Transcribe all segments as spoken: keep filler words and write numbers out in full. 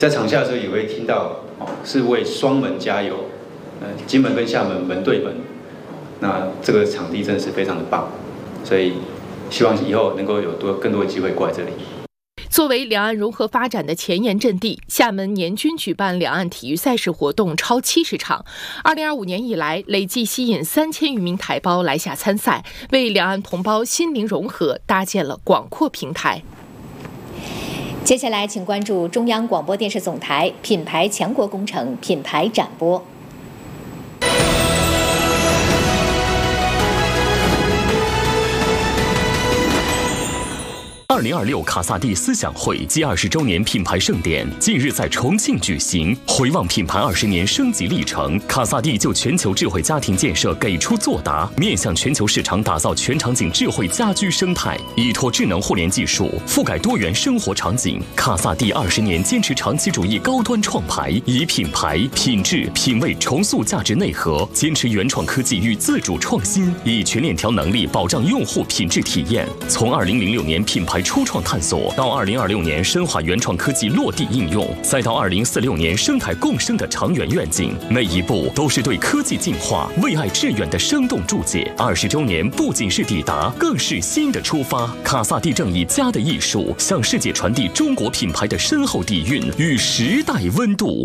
在场下的时候也会听到，哦，是为双门加油，呃，金门跟厦门门对门，那这个场地真的是非常的棒，所以希望以后能够有多更多的机会过来这里。 作为两岸融合发展的前沿阵地，厦门年均举办两岸体育赛事活动超七十场。二零二五年以来，累计吸引三千余名台胞来厦参赛，为两岸同胞心灵融合搭建了广阔平台。 接下来，请关注中央广播电视总台品牌强国工程品牌展播。 二零二六卡萨帝思想会暨二十周年品牌盛典近日在重庆举行。回望品牌二十年升级历程，卡萨帝就全球智慧家庭建设给出作答，面向全球市场打造全场景智慧家居生态，依托智能互联技术覆盖多元生活场景。卡萨帝二十年坚持长期主义高端创牌，以品牌、品质、品味重塑价值内核，坚持原创科技与自主创新，以全链条能力保障用户品质体验。从二零零六年品牌初创探索到二零二六年深化原创科技落地应用，再到二零四六年生态共生的长远愿景，每一步都是对科技进化、为爱致远的生动注解。二十周年不仅是抵达，更是新的出发。卡萨帝正以家的艺术，向世界传递中国品牌的深厚底蕴与时代温度。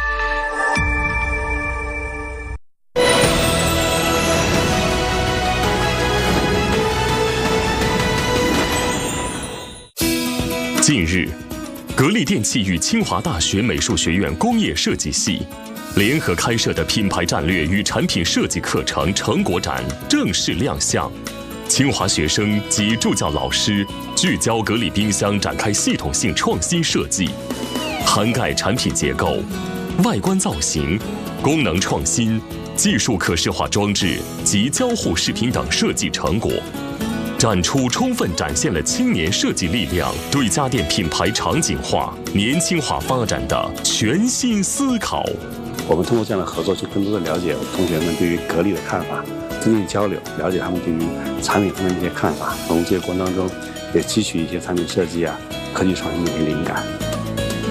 近日，格力电器与清华大学美术学院工业设计系联合开设的品牌战略与产品设计课程成果展正式亮相。清华学生及助教老师聚焦格力冰箱展开系统性创新设计，涵盖产品结构、外观造型、功能创新、技术可视化装置及交互视频等设计成果。展出充分展现了青年设计力量对家电品牌场景化、年轻化发展的全新思考。 我们通过这样的合作，去更多的了解同学们对于格力的看法，增进交流，了解他们对于产品方面的一些看法。从这个过程当中，也汲取一些产品设计啊、科技创新的一些灵感。